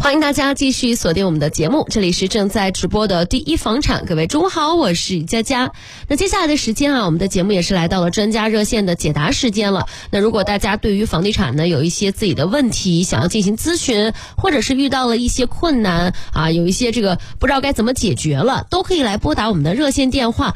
欢迎大家继续锁定我们的节目，这里是正在直播的第一房产。各位中午好，我是佳佳。那接下来的时间我们的节目也是来到了专家热线的解答时间了。那如果大家对于房地产呢有一些自己的问题想要进行咨询，或者是遇到了一些困难有一些不知道该怎么解决了，都可以来拨打我们的热线电话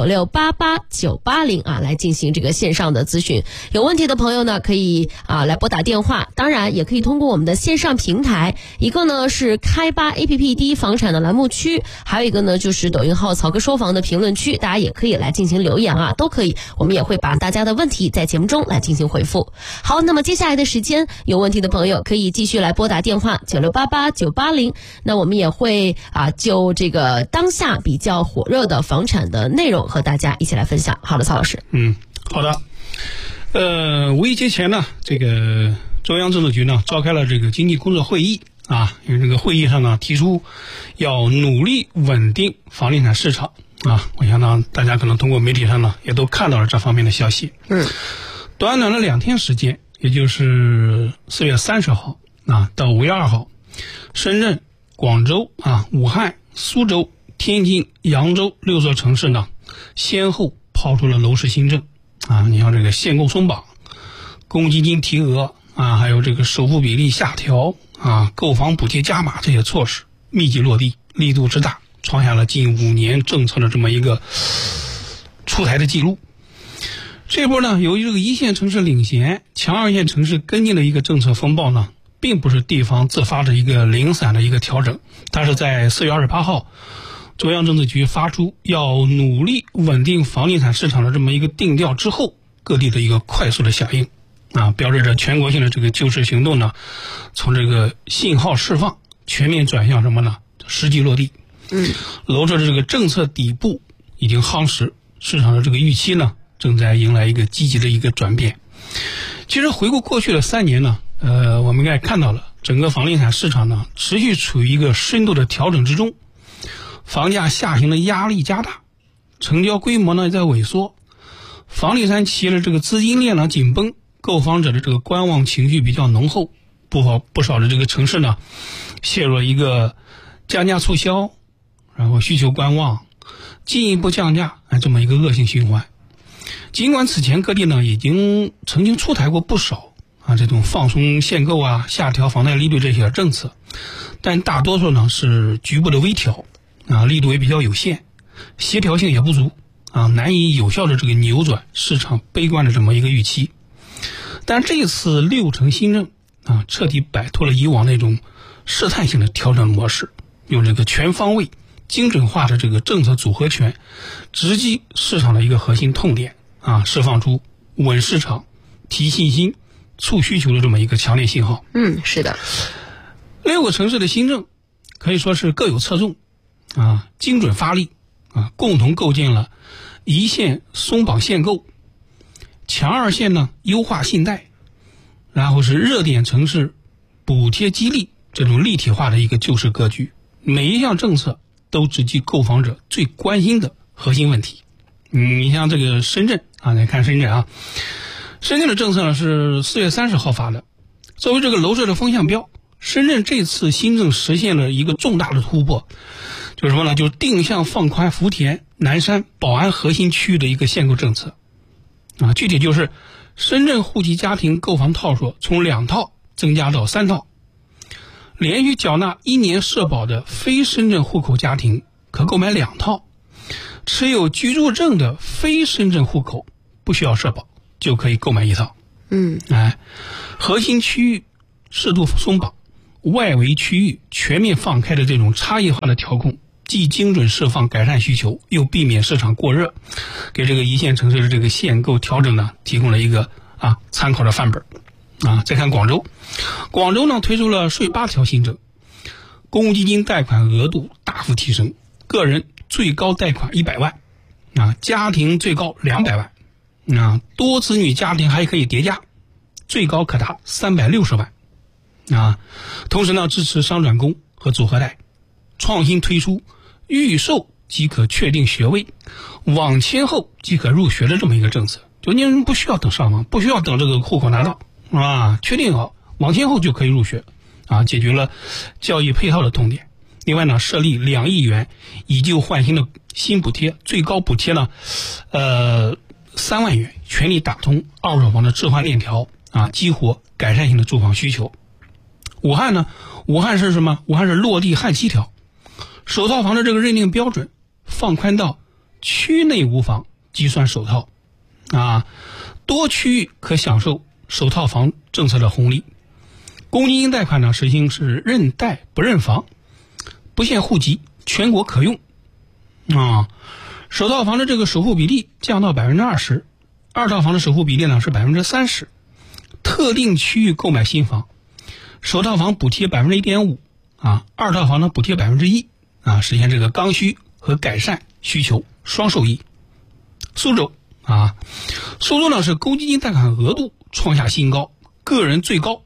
9688-980来进行这个线上的咨询。有问题的朋友呢可以来拨打电话，当然也可以通过我们的线上平台，一个呢是开吧 APP 第一房产的栏目区，还有一个呢就是抖音号曹哥说房的评论区，大家也可以来进行留言都可以，我们也会把大家的问题在节目中来进行回复。好，那么接下来的时间有问题的朋友可以继续来拨打电话9688-980，那我们也会就这个当下比较火热的房产的内容和大家一起来分享。好的，曹老师。 好的。五一节前呢，这个中央政策局呢召开了这个经济工作会议因为这个会议上呢提出要努力稳定房地产市场我想呢大家可能通过媒体上呢也都看到了这方面的消息。短短的2天时间，也就是4月30号到5月2号，深圳、广州武汉、苏州、天津、扬州6座城市呢先后抛出了楼市新政你像这个限购松绑、公积金提额还有这个首付比例下调购房补贴加码，这些措施密集落地，力度之大，创下了近5年政策的这么一个出台的记录。这波呢，由于这个一线城市领衔，强2线城市跟进的一个政策风暴呢，并不是地方自发的一个零散的一个调整，它是在4月28号，中央政策局发出要努力稳定房地产市场的这么一个定调之后，各地的一个快速的响应标志着全国性的这个救市行动呢，从这个信号释放全面转向什么呢？实际落地。楼市的这个政策底部已经夯实，市场的这个预期呢，正在迎来一个积极的一个转变。其实回顾过去的3年呢，我们应该看到了整个房地产市场呢，持续处于一个深度的调整之中，房价下行的压力加大，成交规模呢在萎缩，房地产企业的这个资金链呢紧绷，购房者的这个观望情绪比较浓厚，不少的这个城市呢陷入了一个降价促销，然后需求观望，进一步降价这么一个恶性循环。尽管此前各地呢已经曾经出台过不少这种放松限购下调房贷利率这些政策，但大多数呢是局部的微调力度也比较有限，协调性也不足难以有效的这个扭转市场悲观的这么一个预期。但这次6城新政彻底摆脱了以往那种试探性的调整模式，用这个全方位精准化的这个政策组合拳，直击市场的一个核心痛点释放出稳市场、提信心、促需求的这么一个强烈信号。 是的 ，6个城市的新政可以说是各有侧重精准发力共同构建了一线松绑限购，强2线呢优化信贷，然后是热点城市补贴激励，这种立体化的一个救市格局，每一项政策都直击购房者最关心的核心问题。你像这个深圳来看深圳深圳的政策呢是4月30号发的，作为这个楼市的风向标，深圳这次新政实现了一个重大的突破，就是什么呢？就是定向放宽福田、南山、宝安核心区域的一个限购政策具体就是深圳户籍家庭购房套数从2套增加到3套，连续缴纳1年社保的非深圳户口家庭可购买2套，持有居住证的非深圳户口不需要社保就可以购买1套。核心区域适度松绑，外围区域全面放开的这种差异化的调控，既精准释放改善需求，又避免市场过热，给这个一线城市的这个限购调整呢提供了一个参考的范本。再看广州呢推出了税8条新政，公积金贷款额度大幅提升，个人最高贷款100万家庭最高200万多子女家庭还可以叠加，最高可达360万同时呢支持商转公和组合贷，创新推出预售即可确定学位，网签后即可入学的这么一个政策，就您不需要等上网，不需要等这个户口拿到确定好网签后就可以入学解决了教育配套的痛点。另外呢，设立2亿元以旧换新的新补贴，最高补贴呢3万元，全力打通二手房的置换链条激活改善性的住房需求。武汉是什么？武汉是落地汉7条，首套房的这个认定标准放宽到区内无房计算首套多区域可享受首套房政策的红利。公积金贷款呢实行是认贷不认房，不限户籍，全国可用首套房的这个首付比例降到 20%， 二套房的首付比例呢是 30%。 特定区域购买新房，首套房补贴 1.5%， 二套房呢补贴 1%， 实现这个刚需和改善需求双受益。苏州呢是公积金贷款额度创下新高，个人最高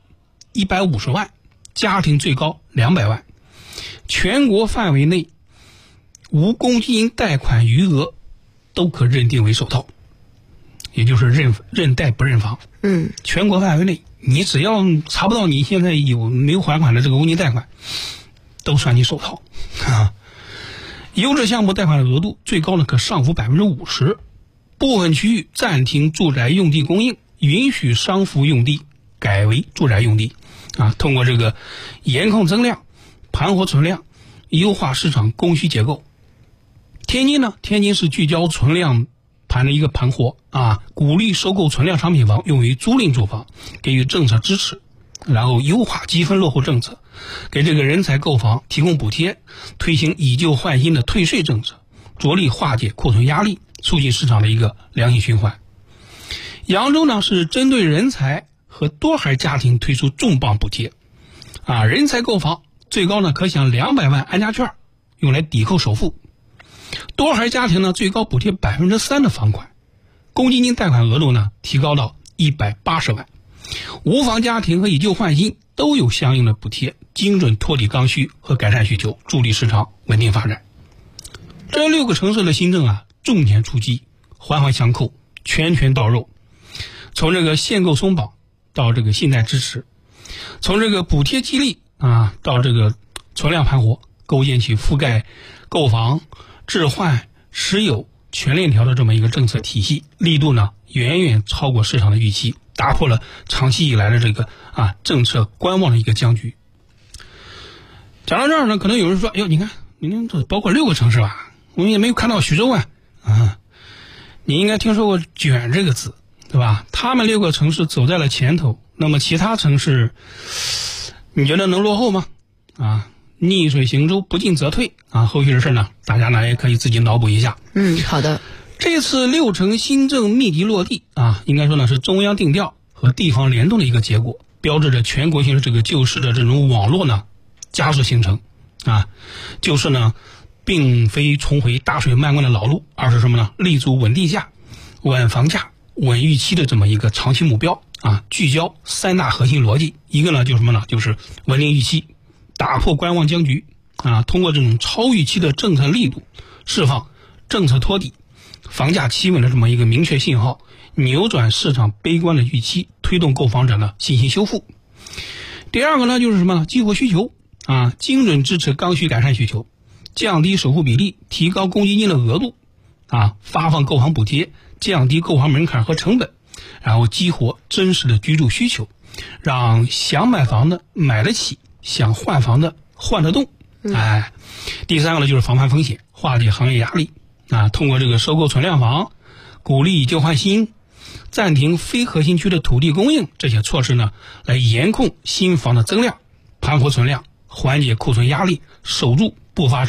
150万，家庭最高200万，全国范围内无公积金贷款余额都可认定为首套，也就是认贷不认房。全国范围内，你只要查不到你现在没有还款的这个公积金贷款，都算你首套优质项目贷款的额度最高呢可上浮 50%， 部分区域暂停住宅用地供应，允许商服用地改为住宅用地通过这个严控增量，盘活存量，优化市场供需结构。天津是聚焦存量盘的一个盘活鼓励收购存量商品房用于租赁住房，给予政策支持，然后优化积分落户政策，给这个人才购房提供补贴，推行以旧换新的退税政策，着力化解库存压力，促进市场的一个良性循环。扬州呢是针对人才和多孩家庭推出重磅补贴人才购房最高呢可享200万安家券，用来抵扣首付。多孩家庭呢最高补贴 3% 的房款，公积金贷款额度呢提高到180万，无房家庭和以旧换新都有相应的补贴，精准托底刚需和改善需求，助力市场稳定发展。这6个城市的新政重点出击，环环相扣，拳拳到肉，从这个限购松绑到这个信贷支持，从这个补贴激励到这个存量盘活，构建起覆盖购房、置换、持有全链条的这么一个政策体系，力度呢远远超过市场的预期，打破了长期以来的这个政策观望的一个僵局。讲到这儿呢，可能有人说，你看这包括6个城市吧，我们也没有看到徐州你应该听说过卷这个字，对吧？他们6个城市走在了前头，那么其他城市你觉得能落后吗？逆水行舟，不进则退后续的事呢，大家呢也可以自己脑补一下。 好的。 这次6城新政密集落地应该说呢是中央定调和地方联动的一个结果，标志着全国性的这个救市的这种网络呢加速形成救市呢并非重回大水漫灌的老路，而是什么呢？立足稳地价、稳房价、稳预期的这么一个长期目标聚焦3大核心逻辑。一个呢就是什么呢？就是稳定预期，打破观望僵局通过这种超预期的政策力度，释放政策托底、房价企稳的这么一个明确信号，扭转市场悲观的预期，推动购房者的信心修复。第二个呢就是什么呢？激活需求精准支持刚需改善需求，降低首付比例，提高公积金的额度发放购房补贴，降低购房门槛和成本，然后激活真实的居住需求，让想买房的买得起，想换房的换得动。第三个呢就是防范风险，化解行业压力通过这个收购存量房，鼓励以旧换新，暂停非核心区的土地供应，这些措施呢来严控新房的增量，盘活存量，缓解库存压力，守住不发